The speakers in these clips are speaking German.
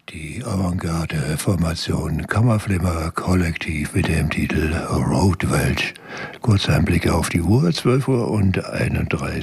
Die Avantgarde-Formation Kammerflimmer Kollektiv mit dem Titel Roadwelch. Kurz ein Blick auf die Uhr, 12:31 .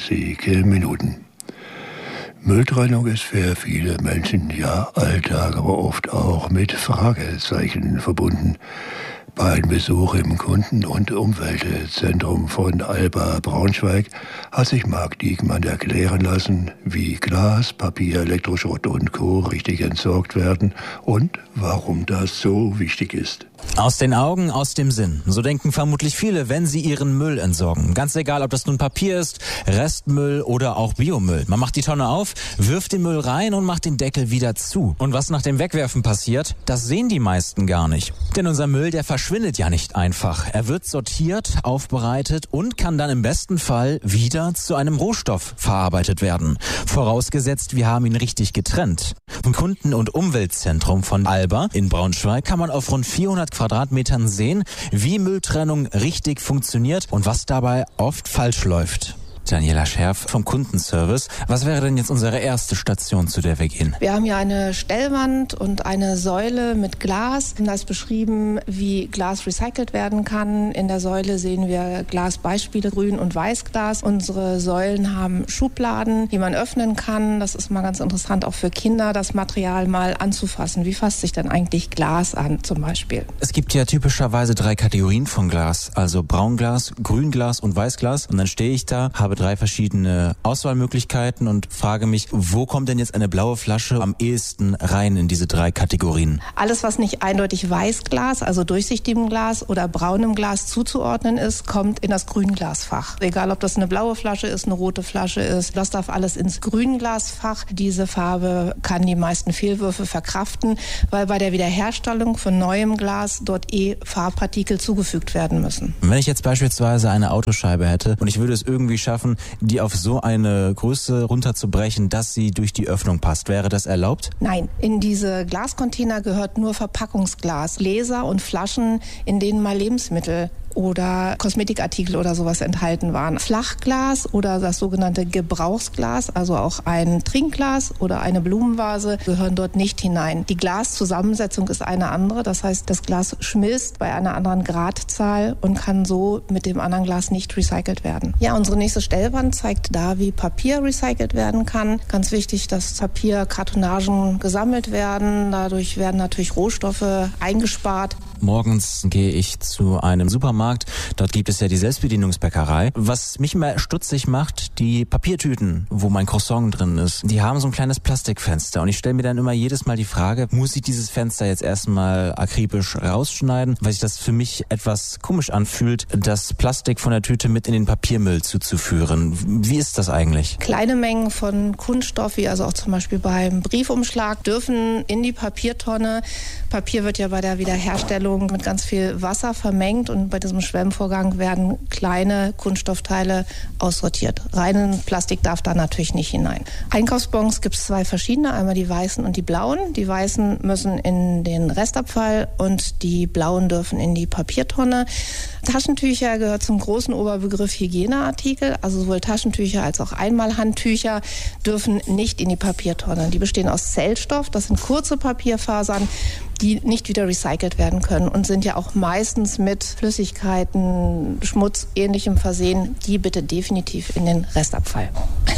Mülltrennung ist für viele Menschen ja Alltag, aber oft auch mit Fragezeichen verbunden. Bei einem Besuch im Kunden- und Umweltzentrum von Alba Braunschweig hat sich Marc Diekmann erklären lassen, wie Glas, Papier, Elektroschrott und Co. richtig entsorgt werden und warum das so wichtig ist. Aus den Augen, aus dem Sinn. So denken vermutlich viele, wenn sie ihren Müll entsorgen. Ganz egal, ob das nun Papier ist, Restmüll oder auch Biomüll. Man macht die Tonne auf, wirft den Müll rein und macht den Deckel wieder zu. Und was nach dem Wegwerfen passiert, das sehen die meisten gar nicht. Denn unser Müll, der verschwindet ja nicht einfach. Er wird sortiert, aufbereitet und kann dann im besten Fall wieder zu einem Rohstoff verarbeitet werden. Vorausgesetzt, wir haben ihn richtig getrennt. Im Kunden- und Umweltzentrum von Alba in Braunschweig kann man auf rund 400 Quadratmetern sehen, wie Mülltrennung richtig funktioniert und was dabei oft falsch läuft. Daniela Scherf vom Kundenservice. Was wäre denn jetzt unsere erste Station, zu der wir gehen? Wir haben hier eine Stellwand und eine Säule mit Glas. Da ist beschrieben, wie Glas recycelt werden kann. In der Säule sehen wir Glasbeispiele, Grün- und Weißglas. Unsere Säulen haben Schubladen, die man öffnen kann. Das ist mal ganz interessant, auch für Kinder, das Material mal anzufassen. Wie fasst sich denn eigentlich Glas an, zum Beispiel? Es gibt ja typischerweise 3 Kategorien von Glas. Also Braunglas, Grünglas und Weißglas. Und dann stehe ich da, habe 3 verschiedene Auswahlmöglichkeiten und frage mich, wo kommt denn jetzt eine blaue Flasche am ehesten rein in diese 3 Kategorien? Alles, was nicht eindeutig Weißglas, also durchsichtigem Glas oder braunem Glas zuzuordnen ist, kommt in das Grünglasfach. Egal, ob das eine blaue Flasche ist, eine rote Flasche ist, das darf alles ins Grünglasfach. Diese Farbe kann die meisten Fehlwürfe verkraften, weil bei der Wiederherstellung von neuem Glas dort Farbpartikel zugefügt werden müssen. Wenn ich jetzt beispielsweise eine Autoscheibe hätte und ich würde es irgendwie schaffen, die auf so eine Größe runterzubrechen, dass sie durch die Öffnung passt. Wäre das erlaubt? Nein, in diese Glascontainer gehört nur Verpackungsglas, Gläser und Flaschen, in denen mal Lebensmittel oder Kosmetikartikel oder sowas enthalten waren. Flachglas oder das sogenannte Gebrauchsglas, also auch ein Trinkglas oder eine Blumenvase, gehören dort nicht hinein. Die Glaszusammensetzung ist eine andere, das heißt, das Glas schmilzt bei einer anderen Gradzahl und kann so mit dem anderen Glas nicht recycelt werden. Ja, unsere nächste Stellwand zeigt da, wie Papier recycelt werden kann. Ganz wichtig, dass Papierkartonagen gesammelt werden. Dadurch werden natürlich Rohstoffe eingespart. Morgens gehe ich zu einem Supermarkt. Dort gibt es ja die Selbstbedienungsbäckerei. Was mich immer stutzig macht, die Papiertüten, wo mein Croissant drin ist, die haben so ein kleines Plastikfenster. Und ich stelle mir dann immer jedes Mal die Frage, muss ich dieses Fenster jetzt erstmal akribisch rausschneiden, weil sich das für mich etwas komisch anfühlt, das Plastik von der Tüte mit in den Papiermüll zuzuführen. Wie ist das eigentlich? Kleine Mengen von Kunststoff, wie also auch zum Beispiel beim Briefumschlag, dürfen in die Papiertonne. Papier wird ja bei der Wiederherstellung mit ganz viel Wasser vermengt und bei diesem Schwemmvorgang werden kleine Kunststoffteile aussortiert. Reinen Plastik darf da natürlich nicht hinein. Einkaufsbons gibt es 2 verschiedene, einmal die weißen und die blauen. Die weißen müssen in den Restabfall und die blauen dürfen in die Papiertonne. Taschentücher gehört zum großen Oberbegriff Hygieneartikel, also sowohl Taschentücher als auch Einmalhandtücher dürfen nicht in die Papiertonne. Die bestehen aus Zellstoff, das sind kurze Papierfasern, die nicht wieder recycelt werden können und sind ja auch meistens mit Flüssigkeiten, Schmutz, Ähnlichem versehen. Die bitte definitiv in den Restabfall.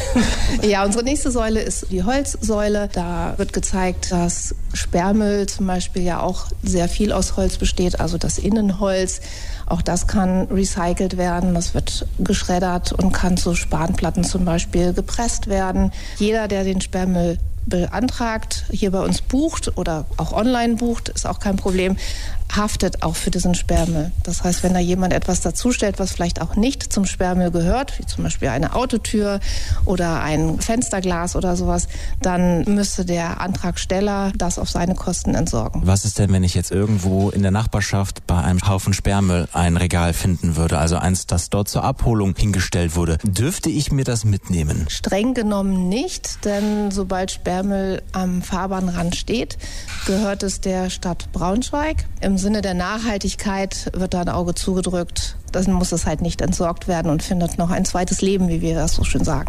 Ja, unsere nächste Säule ist die Holzsäule. Da wird gezeigt, dass Sperrmüll zum Beispiel ja auch sehr viel aus Holz besteht, also das Innenholz. Auch das kann recycelt werden. Das wird geschreddert und kann zu Spanplatten zum Beispiel gepresst werden. Jeder, der den Sperrmüll beantragt, hier bei uns bucht oder auch online bucht, ist auch kein Problem, haftet auch für diesen Sperrmüll. Das heißt, wenn da jemand etwas dazustellt, was vielleicht auch nicht zum Sperrmüll gehört, wie zum Beispiel eine Autotür oder ein Fensterglas oder sowas, dann müsste der Antragsteller das auf seine Kosten entsorgen. Was ist denn, wenn ich jetzt irgendwo in der Nachbarschaft bei einem Haufen Sperrmüll ein Regal finden würde, also eins, das dort zur Abholung hingestellt wurde? Dürfte ich mir das mitnehmen? Streng genommen nicht, denn sobald Sperrmüll am Fahrbahnrand steht, gehört es der Stadt Braunschweig. Im Sinne der Nachhaltigkeit wird da ein Auge zugedrückt. Dann muss es halt nicht entsorgt werden und findet noch ein zweites Leben, wie wir das so schön sagen.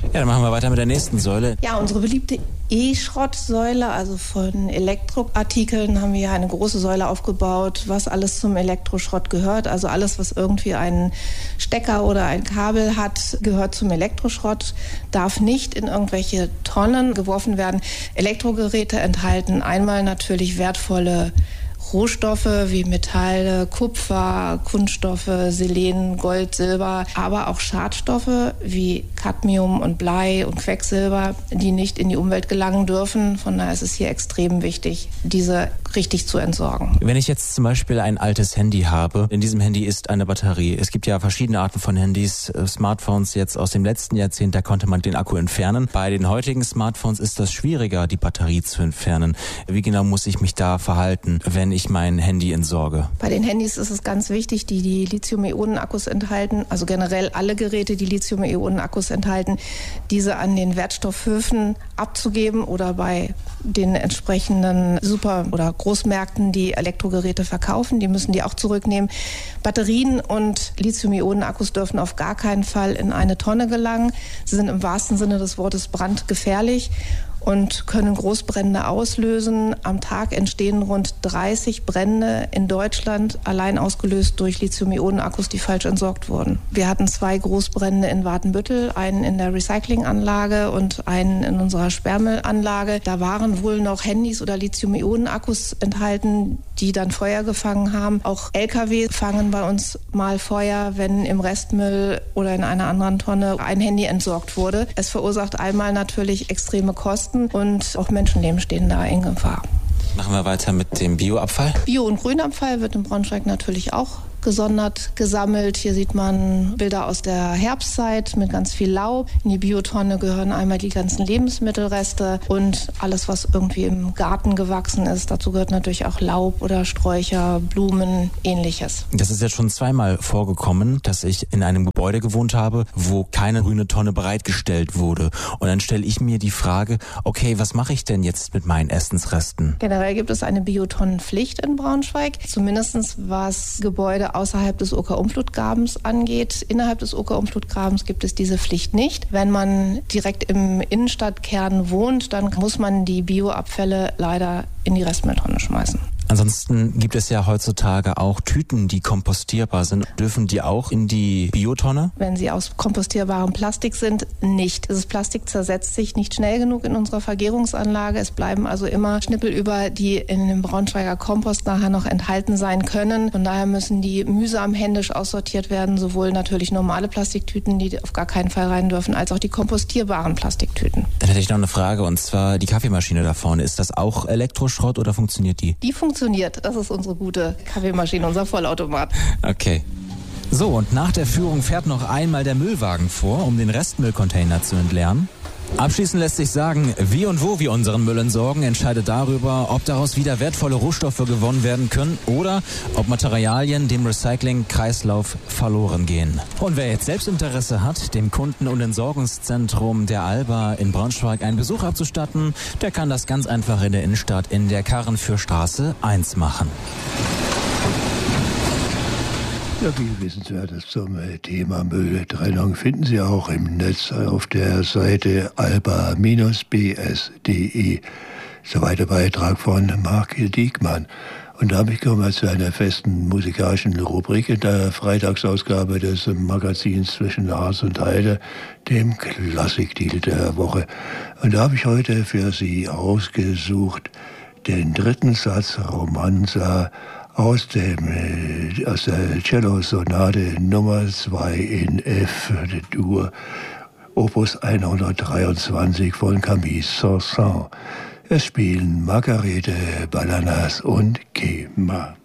Ja, dann machen wir weiter mit der nächsten Säule. Ja, unsere beliebte E-Schrottsäule, also von Elektroartikeln, haben wir ja eine große Säule aufgebaut, was alles zum Elektroschrott gehört. Also alles, was irgendwie einen Stecker oder ein Kabel hat, gehört zum Elektroschrott, darf nicht in irgendwelche Tonnen geworfen werden. Elektrogeräte enthalten einmal natürlich wertvolle Rohstoffe wie Metalle, Kupfer, Kunststoffe, Selen, Gold, Silber, aber auch Schadstoffe wie Cadmium und Blei und Quecksilber, die nicht in die Umwelt gelangen dürfen. Von daher ist es hier extrem wichtig, diese richtig zu entsorgen. Wenn ich jetzt zum Beispiel ein altes Handy habe, in diesem Handy ist eine Batterie. Es gibt ja verschiedene Arten von Handys, Smartphones jetzt aus dem letzten Jahrzehnt, da konnte man den Akku entfernen. Bei den heutigen Smartphones ist das schwieriger, die Batterie zu entfernen. Wie genau muss ich mich da verhalten, wenn ich mein Handy entsorge? Bei den Handys ist es ganz wichtig, die Lithium-Ionen-Akkus enthalten, also generell alle Geräte, die Lithium-Ionen-Akkus enthalten, diese an den Wertstoffhöfen abzugeben oder bei den entsprechenden Super- oder Großmärkten, die Elektrogeräte verkaufen, die müssen die auch zurücknehmen. Batterien und Lithium-Ionen-Akkus dürfen auf gar keinen Fall in eine Tonne gelangen. Sie sind im wahrsten Sinne des Wortes brandgefährlich und können Großbrände auslösen. Am Tag entstehen rund 30 Brände in Deutschland, allein ausgelöst durch Lithium-Ionen-Akkus, die falsch entsorgt wurden. Wir hatten 2 Großbrände in Watenbüttel, einen in der Recyclinganlage und einen in unserer Sperrmüllanlage. Da waren wohl noch Handys oder Lithium-Ionen-Akkus enthalten, die dann Feuer gefangen haben. Auch LKW fangen bei uns mal Feuer, wenn im Restmüll oder in einer anderen Tonne ein Handy entsorgt wurde. Es verursacht einmal natürlich extreme Kosten und auch Menschenleben stehen da in Gefahr. Machen wir weiter mit dem Bioabfall. Bio- und Grünabfall wird in Braunschweig natürlich auch gesondert gesammelt. Hier sieht man Bilder aus der Herbstzeit mit ganz viel Laub. In die Biotonne gehören einmal die ganzen Lebensmittelreste und alles, was irgendwie im Garten gewachsen ist. Dazu gehört natürlich auch Laub oder Sträucher, Blumen, ähnliches. Das ist jetzt schon zweimal vorgekommen, dass ich in einem Gebäude gewohnt habe, wo keine grüne Tonne bereitgestellt wurde. Und dann stelle ich mir die Frage, okay, was mache ich denn jetzt mit meinen Essensresten? Generell gibt es eine Biotonnenpflicht in Braunschweig, zumindest was Gebäude außerhalb des Oker-Umflutgrabens angeht. Innerhalb des Oker-Umflutgrabens gibt es diese Pflicht nicht. Wenn man direkt im Innenstadtkern wohnt, dann muss man die Bioabfälle leider in die Restmülltonne schmeißen. Ansonsten gibt es ja heutzutage auch Tüten, die kompostierbar sind. Dürfen die auch in die Biotonne? Wenn sie aus kompostierbarem Plastik sind, nicht. Dieses Plastik zersetzt sich nicht schnell genug in unserer Vergärungsanlage. Es bleiben also immer Schnippel über, die in dem Braunschweiger Kompost nachher noch enthalten sein können. Von daher müssen die mühsam händisch aussortiert werden, sowohl natürlich normale Plastiktüten, die auf gar keinen Fall rein dürfen, als auch die kompostierbaren Plastiktüten. Dann hätte ich noch eine Frage, und zwar die Kaffeemaschine da vorne. Ist das auch Elektroschrott oder funktioniert die? Die funktioniert. Das ist unsere gute Kaffeemaschine, unser Vollautomat. Okay. So, und nach der Führung fährt noch einmal der Müllwagen vor, um den Restmüllcontainer zu entleeren. Abschließend lässt sich sagen, wie und wo wir unseren Müll entsorgen, entscheidet darüber, ob daraus wieder wertvolle Rohstoffe gewonnen werden können oder ob Materialien dem Recycling-Kreislauf verloren gehen. Und wer jetzt selbst Interesse hat, dem Kunden- und Entsorgungszentrum der Alba in Braunschweig einen Besuch abzustatten, der kann das ganz einfach in der Innenstadt in der Karrenfürstraße 1 machen. Ja, viel Wissenswertes zum Thema Mülltrennung finden Sie auch im Netz auf der Seite alba-bs.de. Soweit der Beitrag von Marc Diekmann. Und damit kommen wir zu einer festen musikalischen Rubrik in der Freitagsausgabe des Magazins Zwischen Harz und Heide, dem Klassiktitel der Woche. Und da habe ich heute für Sie ausgesucht den 3. Satz Romanza aus der Cello-Sonate Nummer 2 in F-Dur, Opus 123 von Camille Saint-Saëns. Es spielen Margarete Balanas und Kema.